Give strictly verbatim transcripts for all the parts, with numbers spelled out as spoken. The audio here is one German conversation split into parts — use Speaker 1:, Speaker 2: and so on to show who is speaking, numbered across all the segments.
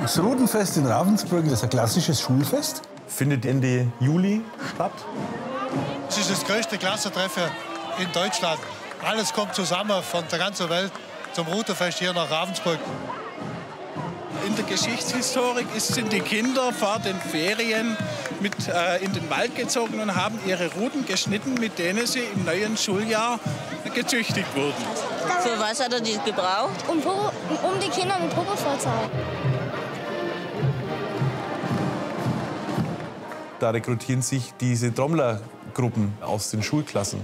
Speaker 1: Das Rutenfest in Ravensbrück, das ist ein klassisches Schulfest.
Speaker 2: Findet Ende Juli statt.
Speaker 3: Es ist das größte Klassentreffen in Deutschland. Alles kommt zusammen von der ganzen Welt zum Rutenfest hier nach Ravensbrück.
Speaker 4: In der Geschichtshistorik sind die Kinder vor den Ferien mit, äh, in den Wald gezogen und haben ihre Ruten geschnitten, mit denen sie im neuen Schuljahr gezüchtigt wurden.
Speaker 5: Für was hat er die gebraucht?
Speaker 6: Um, um die Kinder mit Puppe vorzuhalten.
Speaker 2: Da rekrutieren sich diese Trommlergruppen aus den Schulklassen.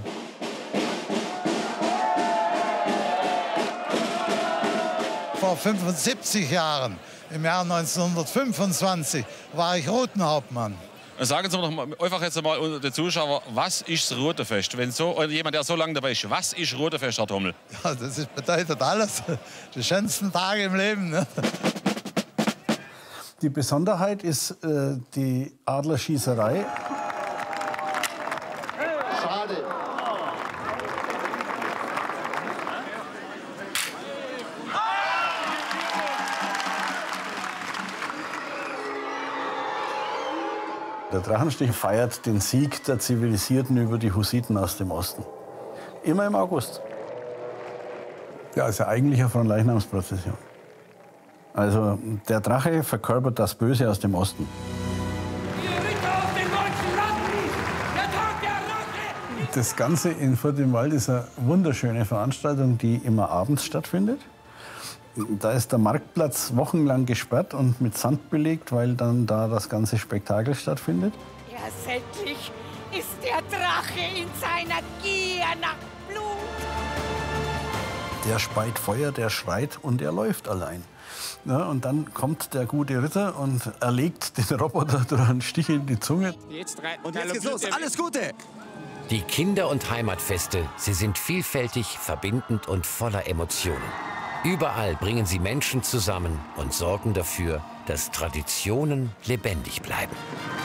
Speaker 3: Vor fünfundsiebzig Jahren, im Jahr neunzehnhundertfünfundzwanzig, war ich Rutenhauptmann.
Speaker 7: Sagen Sie mir doch mal, einfach jetzt mal unter den Zuschauern, was ist das Rutenfest? Wenn so, oder jemand, der so lange dabei ist, was ist Rutenfest, Herr Trommel?
Speaker 3: Ja, das ist, bedeutet alles. Die schönsten Tage im Leben. Ne?
Speaker 1: Die Besonderheit ist äh, die Adlerschießerei.
Speaker 3: Schade.
Speaker 1: Der Drachenstich feiert den Sieg der Zivilisierten über die Hussiten aus dem Osten. Immer im August. Ja, ist ja eigentlich eine Fronleichnamsprozession. Also der Drache verkörpert das Böse aus dem Osten. Das Ganze in Furt im Wald ist eine wunderschöne Veranstaltung, die immer abends stattfindet. Da ist der Marktplatz wochenlang gesperrt und mit Sand belegt, weil dann da das ganze Spektakel stattfindet.
Speaker 8: Ersättlich ist der Drache in seiner Gier nach Blut.
Speaker 1: Der speit Feuer, der schreit und er läuft allein. Ja, und dann kommt der gute Ritter und erlegt den Roboter durch einen Stich in die Zunge.
Speaker 9: Und jetzt geht's los. Alles Gute!
Speaker 10: Die Kinder- und Heimatfeste, sie sind vielfältig, verbindend und voller Emotionen. Überall bringen sie Menschen zusammen und sorgen dafür, dass Traditionen lebendig bleiben.